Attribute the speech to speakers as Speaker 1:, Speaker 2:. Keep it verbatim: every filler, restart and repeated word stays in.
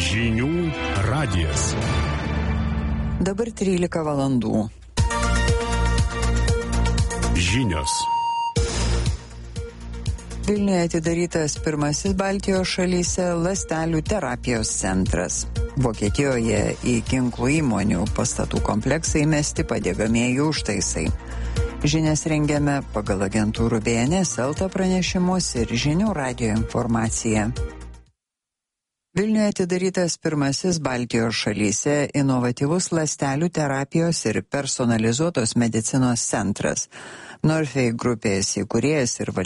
Speaker 1: Žinių radijas.
Speaker 2: Dabar trylika valandų.
Speaker 1: Žinios.
Speaker 2: Vilniuje atidarytas pirmasis Baltijos šalyse ląstelių terapijos centras. Vokietijoje į ginklų įmonių pastatų kompleksą įmesti padėgamieji užtaisai. Žinias rengiame pagal agentūrų B N S Elta pranešimus ir Žinių radijo informaciją. Vilniuje atidarytas pirmasis Baltijos šalyse inovatyvus ląstelių terapijos ir personalizuotos medicinos centras. Norfei grupės įkūrėjas ir